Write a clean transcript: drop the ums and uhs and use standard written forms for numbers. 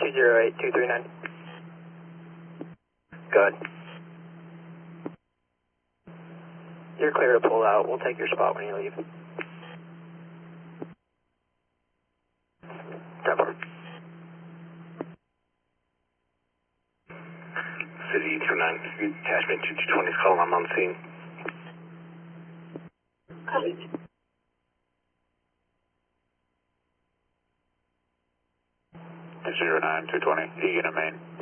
208-239. Go ahead. You're clear to pull out. We'll take your spot when you leave. 10-4. City 29, attachment 2220 is calling. I'm on the scene. Copy. 209, 220, Egan and Main.